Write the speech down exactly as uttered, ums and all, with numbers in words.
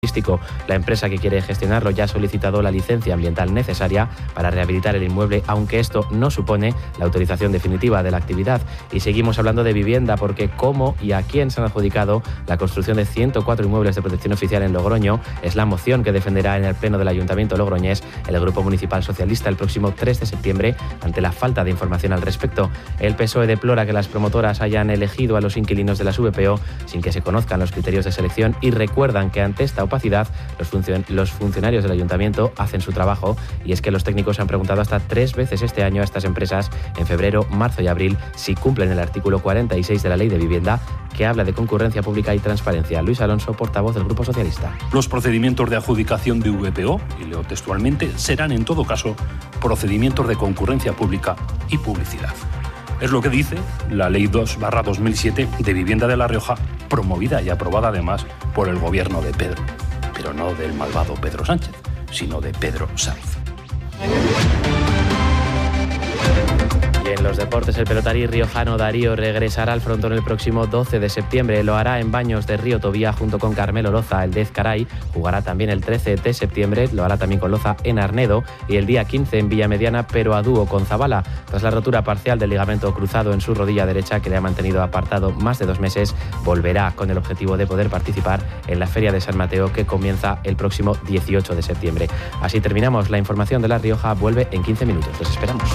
La empresa que quiere gestionarlo ya ha solicitado la licencia ambiental necesaria para rehabilitar el inmueble, aunque esto no supone la autorización definitiva de la actividad. Y seguimos hablando de vivienda, porque cómo y a quién se han adjudicado la construcción de ciento cuatro inmuebles de protección oficial en Logroño es la moción que defenderá en el Pleno del Ayuntamiento logroñés el Grupo Municipal Socialista el próximo tres de septiembre ante la falta de información al respecto. El P S O E deplora que las promotoras hayan elegido a los inquilinos de las V P O sin que se conozcan los criterios de selección y recuerdan que ante esta opacidad los, funcion- los funcionarios del Ayuntamiento hacen su trabajo, y es que los técnicos han preguntado hasta tres veces este año a estas empresas en febrero, marzo y abril si cumplen el artículo cuarenta y seis de la Ley de Vivienda, que habla de concurrencia pública y transparencia. Luis Alonso, portavoz del Grupo Socialista. Los procedimientos de adjudicación de V P O, y leo textualmente, serán en todo caso procedimientos de concurrencia pública y publicidad. Es lo que dice la Ley dos barra dos mil siete de Vivienda de La Rioja, promovida y aprobada además por el gobierno de Pedro. Pero no del malvado Pedro Sánchez, sino de Pedro Sáenz. Y en los deportes, el pelotari riojano Darío regresará al frontón el próximo doce de septiembre. Lo hará en Baños de Río Tobía junto con Carmelo Loza. El de Ezcaray jugará también el trece de septiembre, lo hará también con Loza en Arnedo, y el día quince en Villamediana, pero a dúo con Zabala. Tras la rotura parcial del ligamento cruzado en su rodilla derecha, que le ha mantenido apartado más de dos meses, volverá con el objetivo de poder participar en la Feria de San Mateo, que comienza el próximo dieciocho de septiembre. Así terminamos. La información de La Rioja vuelve en quince minutos. Los esperamos.